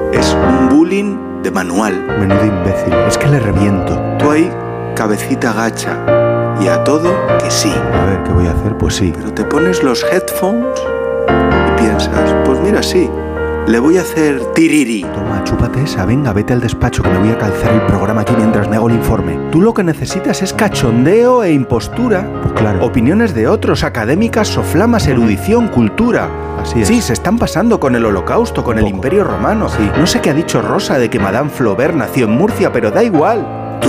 Es un bullying de manual. Menudo imbécil, es que le reviento. Tú ahí, cabecita gacha. Y a todo que sí. A ver, ¿qué voy a hacer? Pues sí. Pero te pones los headphones y piensas, pues mira, sí, le voy a hacer tiriri. Toma, chúpate esa, venga, vete al despacho que me voy a calzar el programa aquí mientras me hago el informe. Tú lo que necesitas es cachondeo e impostura. Pues claro. Opiniones de otros, académicas, soflamas, erudición, cultura. Así es. Sí, se están pasando con el Holocausto, con el Imperio Romano. Sí. No sé qué ha dicho Rosa de que Madame Flaubert nació en Murcia, pero da igual.